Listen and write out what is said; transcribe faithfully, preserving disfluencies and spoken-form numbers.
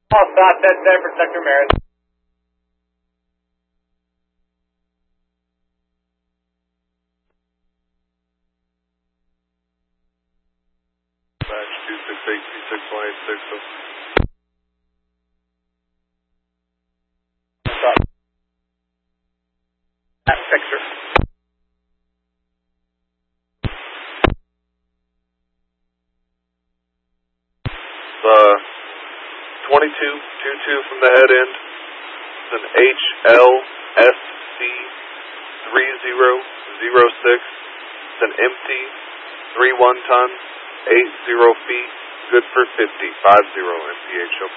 All stop, that's ten for Sector Maris. Batch two six eight two six one eight six. Stop. At Sector. Uh, twenty-two twenty-two from the head end. It's an H L S C three zero zero six. It's an empty, three one ton, eight zero feet, good for fifty, five zero M P H, okay?